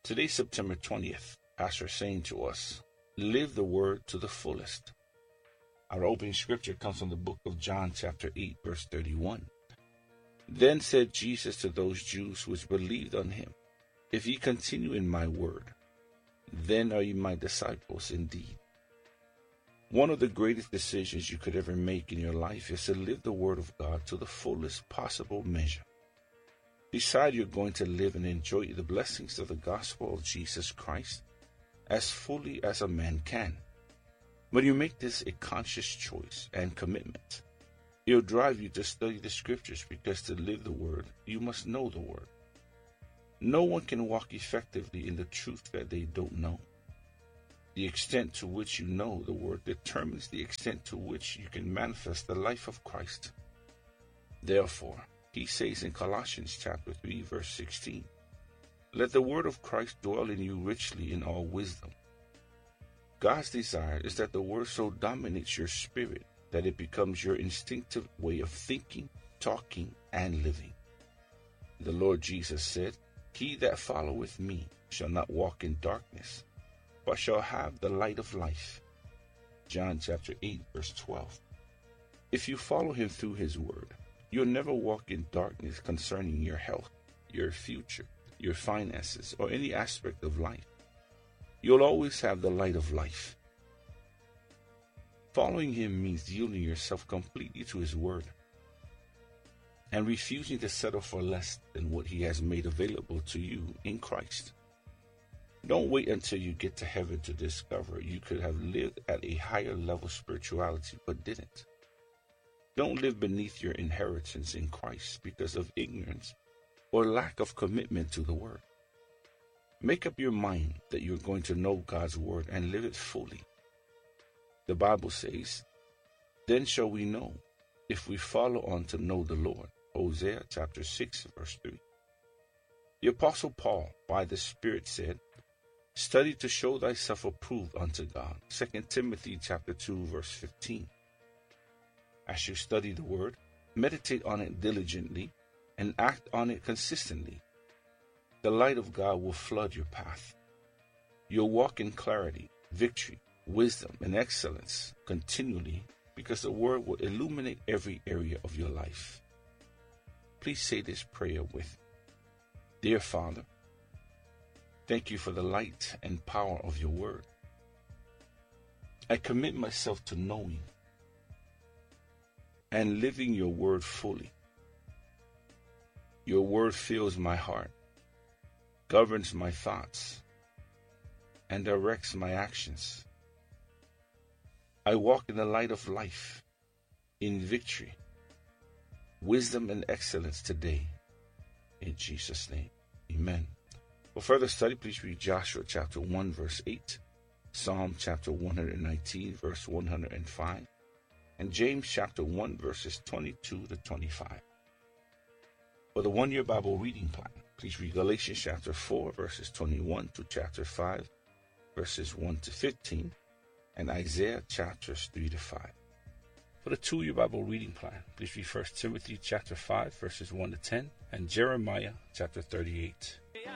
Today, September 20th, Pastor is saying to us, live the word to the fullest. Our opening scripture comes from the book of John, chapter 8, verse 31. Then said Jesus to those Jews which believed on him, if ye continue in my word, then are ye my disciples indeed. One of the greatest decisions you could ever make in your life is to live the word of God to the fullest possible measure. Decide you're going to live and enjoy the blessings of the gospel of Jesus Christ as fully as a man can. When you make this a conscious choice and commitment, it'll drive you to study the scriptures, because to live the word, you must know the word. No one can walk effectively in the truth that they don't know. The extent to which you know the word determines the extent to which you can manifest the life of Christ. Therefore, he says in Colossians chapter 3, verse 16, let the word of Christ dwell in you richly in all wisdom. God's desire is that the word so dominates your spirit that it becomes your instinctive way of thinking, talking, and living. The Lord Jesus said, he that followeth me shall not walk in darkness, but shall have the light of life. John chapter 8, verse 12. If you follow him through his word, you'll never walk in darkness concerning your health, your future, your finances, or any aspect of life. You'll always have the light of life. Following him means yielding yourself completely to his word and refusing to settle for less than what he has made available to you in Christ. Don't wait until you get to heaven to discover you could have lived at a higher level of spirituality but didn't. Don't live beneath your inheritance in Christ because of ignorance or lack of commitment to the word. Make up your mind that you're going to know God's word and live it fully. The Bible says, then shall we know if we follow on to know the Lord. Hosea chapter 6, verse 3. The Apostle Paul, by the Spirit, said, study to show thyself approved unto God. 2 Timothy chapter 2, verse 15. As you study the word, meditate on it diligently and act on it consistently. The light of God will flood your path. You'll walk in clarity, victory, wisdom, and excellence continually, because the word will illuminate every area of your life. Please say this prayer with me. Dear Father, thank you for the light and power of your word. I commit myself to knowing and living your word fully. Your word fills my heart, governs my thoughts, and directs my actions. I walk in the light of life, in victory, wisdom, and excellence today. In Jesus' name, amen. For further study, please read Joshua chapter 1, verse 8, Psalm chapter 119, verse 105, and James chapter 1, verses 22 to 25. For the one-year Bible reading plan, please read Galatians chapter 4, verses 21 to chapter 5, verses 1 to 15, and Isaiah chapters 3 to 5. For the 2-year Bible reading plan, please read 1 Timothy chapter 5, verses 1 to 10, and Jeremiah chapter 38.